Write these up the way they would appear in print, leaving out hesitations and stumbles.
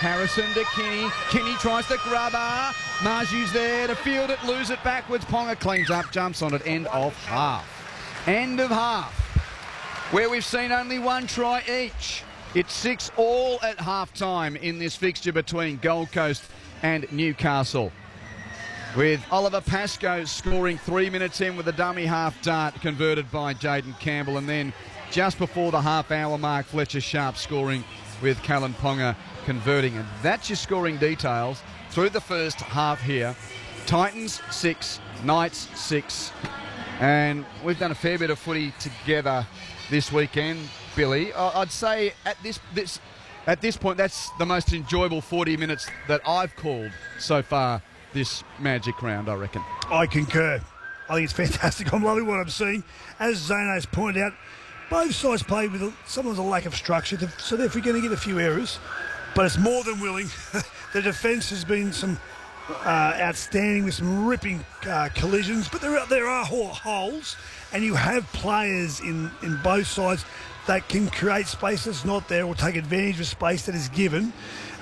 Harrison to Kinney. Kinney tries to grab her. Marju's there to field it, lose it backwards. Ponga cleans up, jumps on it. End of half. End of half, where we've seen only one try each. It's 6-all at half-time in this fixture between Gold Coast and Newcastle, with Oliver Pascoe scoring 3 minutes in with a dummy half dart converted by Jaden Campbell, and then just before the half-hour mark, Fletcher Sharp scoring with Callan Ponga converting. And that's your scoring details through the first half here. Titans 6, Knights 6, and we've done a fair bit of footy together this weekend, Billy. I'd say at this point, that's the most enjoyable 40 minutes that I've called so far this Magic round, I reckon. I concur. I think it's fantastic. I'm loving what I'm seeing. As Zano has pointed out, both sides play with sometimes a lack of structure, so therefore you're going to get a few errors, but it's more than willing. The defence has been some outstanding with some ripping collisions, but there are holes, and you have players in both sides that can create space that's not there or take advantage of space that is given.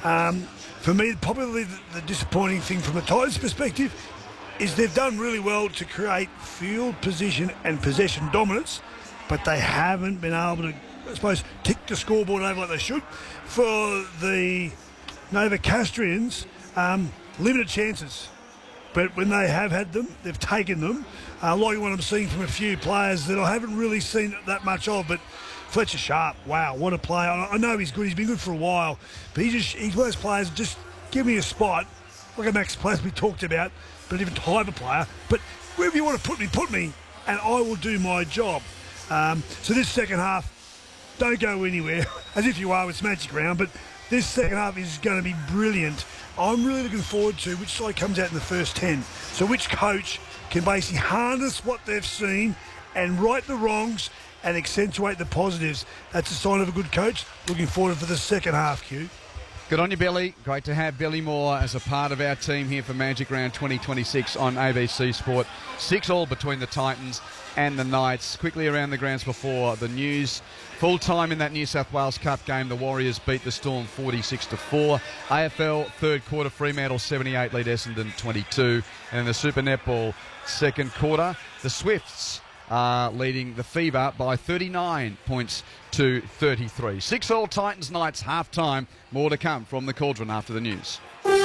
For me, probably the disappointing thing from the Titans' perspective is they've done really well to create field position and possession dominance, but they haven't been able to, I suppose, tick the scoreboard over like they should. For the Novocastrians, limited chances, but when they have had them, they've taken them. Like what I'm seeing from a few players that I haven't really seen that much of, but Fletcher Sharp, wow, what a player. I know he's good, he's been good for a while, but he's one of those players, just give me a spot, like a Max Platt we talked about, but a different type of player. But wherever you want to put me, and I will do my job. So this second half, don't go anywhere, as if you are, it's Magic round, but this second half is going to be brilliant. I'm really looking forward to which side comes out in the first 10. So which coach can basically harness what they've seen and right the wrongs and accentuate the positives. That's a sign of a good coach. Looking forward for the second half, Q. Good on you, Billy. Great to have Billy Moore as a part of our team here for Magic Round 2026 on ABC Sport. 6-all between the Titans and the Knights. Quickly around the grounds before the news. Full time in that New South Wales Cup game, the Warriors beat the Storm 46-4. AFL third quarter, Fremantle 78 lead Essendon 22. And in the Super Netball second quarter, the Swifts leading the Fever by 39 points to 33. 6-all Titans Knights half time. More to come from the Cauldron after the news.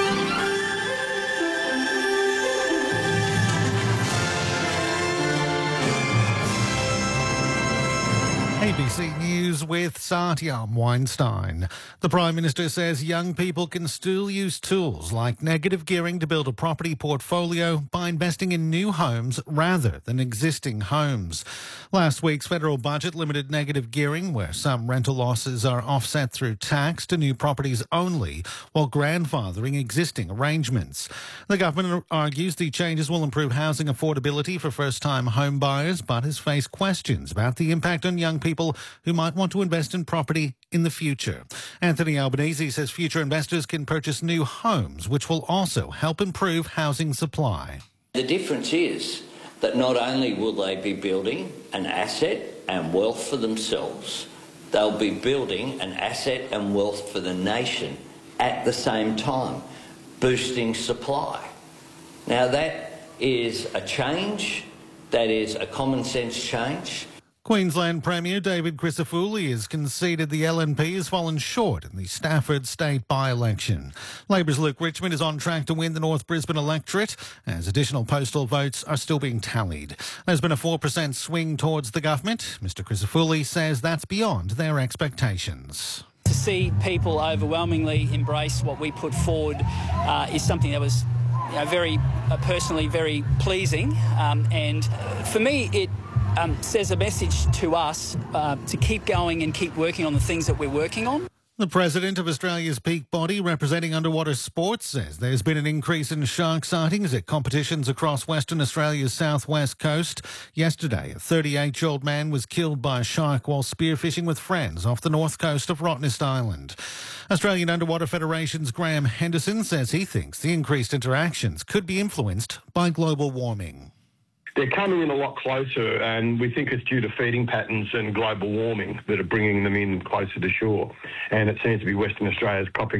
ABC News with Satyam Weinstein. The Prime Minister says young people can still use tools like negative gearing to build a property portfolio by investing in new homes rather than existing homes. Last week's federal budget limited negative gearing, where some rental losses are offset through tax, to new properties only, while grandfathering existing arrangements. The government argues the changes will improve housing affordability for first-time home buyers, but has faced questions about the impact on young people who might want to invest in property in the future. Anthony Albanese says future investors can purchase new homes, which will also help improve housing supply. The difference is that not only will they be building an asset and wealth for themselves, they'll be building an asset and wealth for the nation at the same time, boosting supply. Now that is a change, that is a common sense change. Queensland Premier David Crisafulli has conceded the LNP has fallen short in the Stafford state by-election. Labor's Luke Richmond is on track to win the North Brisbane electorate, as additional postal votes are still being tallied. There's been a 4% swing towards the government. Mr Crisafulli says that's beyond their expectations. To see people overwhelmingly embrace what we put forward is something that was very personally very pleasing, and for me it says a message to us to keep going and keep working on the things that we're working on. The president of Australia's peak body representing underwater sports says there's been an increase in shark sightings at competitions across Western Australia's southwest coast. Yesterday, a 38-year-old man was killed by a shark while spearfishing with friends off the north coast of Rottnest Island. Australian Underwater Federation's Graham Henderson says he thinks the increased interactions could be influenced by global warming. They're coming in a lot closer, and we think it's due to feeding patterns and global warming that are bringing them in closer to shore. And it seems to be Western Australia's cropping